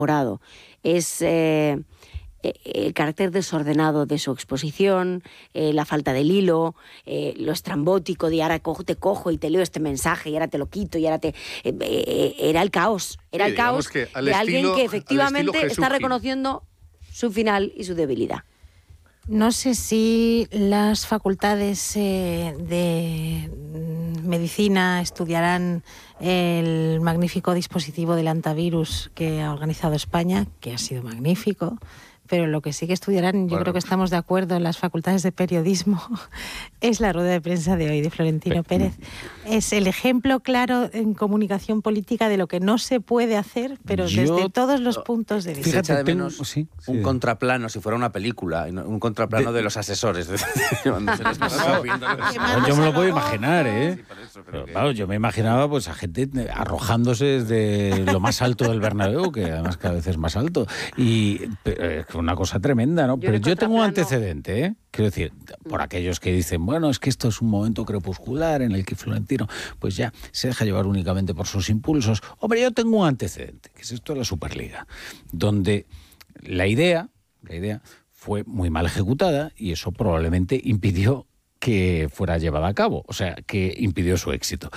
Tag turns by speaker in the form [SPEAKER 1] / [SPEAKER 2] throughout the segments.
[SPEAKER 1] Es el carácter desordenado de su exposición, la falta del hilo, lo estrambótico de ahora te cojo y te leo este mensaje y ahora te lo quito y ahora te... era el caos. Era el caos de alguien que efectivamente está reconociendo su final y su debilidad.
[SPEAKER 2] No sé si las facultades de medicina estudiarán el magnífico dispositivo del antivirus que ha organizado España, que ha sido magnífico, pero lo que sí que estudiarán, yo creo que estamos de acuerdo en las facultades de periodismo, es la rueda de prensa de hoy de Florentino Pérez. Es el ejemplo claro en comunicación política de lo que no se puede hacer, pero desde todos los puntos de vista.
[SPEAKER 3] Fíjate, de menos un contraplano, si fuera una película, un contraplano de los asesores.
[SPEAKER 4] Yo me lo puedo imaginar, ¿eh? Pero, claro, yo me imaginaba pues a gente arrojándose desde lo más alto del Bernabéu, que además cada vez es más alto, y una cosa tremenda, ¿no? Pero yo tengo un antecedente, ¿eh? Quiero decir, por aquellos que dicen, bueno, es que esto es un momento crepuscular en el que Florentino pues ya se deja llevar únicamente por sus impulsos. Hombre, yo tengo un antecedente, que es esto de la Superliga, donde la idea fue muy mal ejecutada y eso probablemente impidió que fuera llevada a cabo, o sea, que impidió su éxito.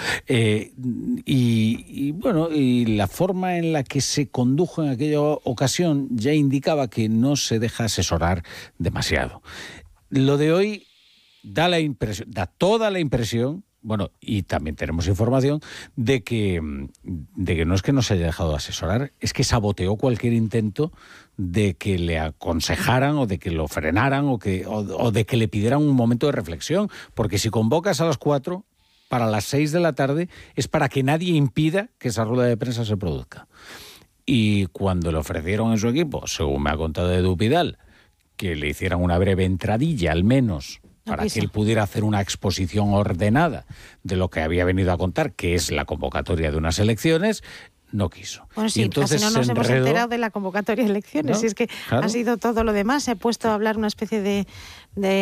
[SPEAKER 4] Y la forma en la que se condujo en aquella ocasión ya indicaba que no se deja asesorar demasiado. Lo de hoy da toda la impresión, bueno, y también tenemos información de que no es que no se haya dejado asesorar, es que saboteó cualquier intento de que le aconsejaran o de que lo frenaran o de que le pidieran un momento de reflexión, porque si convocas a las 4 para las 6 de la tarde es para que nadie impida que esa rueda de prensa se produzca. Y cuando le ofrecieron en su equipo, según me ha contado Edu Pidal, que le hicieran una breve entradilla al menos para que él pudiera hacer una exposición ordenada de lo que había venido a contar, que es la convocatoria de unas elecciones, no quiso.
[SPEAKER 2] Bueno, sí,
[SPEAKER 4] y entonces
[SPEAKER 2] casi no nos hemos enterado de la convocatoria de elecciones, ¿no? Y es que ha sido todo lo demás, se ha puesto a hablar una especie de